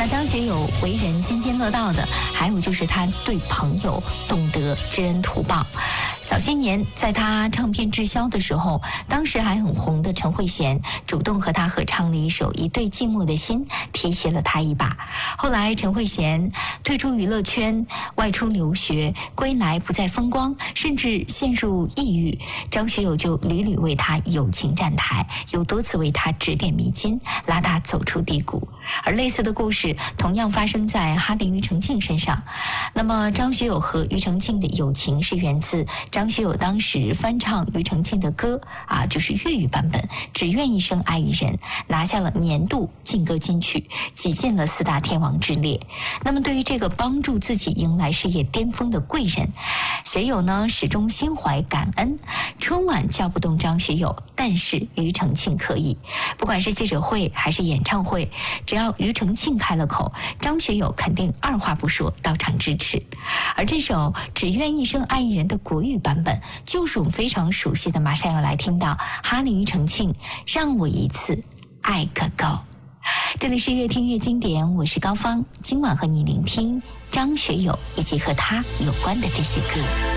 张学友为人津津乐道的，还有就是他对朋友懂得知恩图报。早些年，在他唱片滞销的时候，当时还很红的陈慧娴主动和他合唱了一首《一对寂寞的心》，提携了他一把。后来，陈慧娴退出娱乐圈，外出留学，归来不再风光，甚至陷入抑郁。张学友就屡屡为他友情站台，又多次为他指点迷津，拉他走出低谷。而类似的故事同样发生在哈林庾澄庆身上。那么张学友和庾澄庆的友情是源自张学友当时翻唱庾澄庆的歌就是粤语版本《只愿一生爱一人》，拿下了年度劲歌金曲，挤进了4大天王之列。那么对于这个帮助自己迎来事业巅峰的贵人，学友呢始终心怀感恩。春晚叫不动张学友，但是庾澄庆可以。不管是记者会还是演唱会，只要庾澄庆开了口，张学友肯定二话不说到场支持。而这首《只愿一生爱一人》的国语版本，就是我们非常熟悉的，马上要来听到哈林庾澄庆《让我一次爱个够》。这里是越听越经典，我是高芳，今晚和你聆听张学友以及和他有关的这些歌。